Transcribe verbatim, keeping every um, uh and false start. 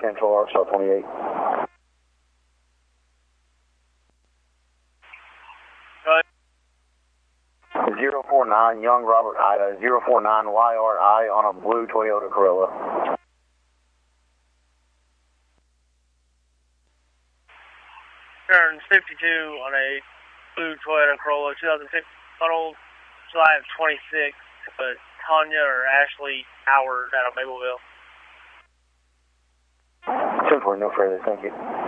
ten twelve, Star twenty-eight. Right. zero four nine, Young Robert Ida, zero four nine Y R I on a blue Toyota Corolla. Turn fifty-two on a blue Toyota Corolla, two thousand six model, July of twenty-six, but Tanya or Ashley Howard out of Mableville. ten four, no further, thank you.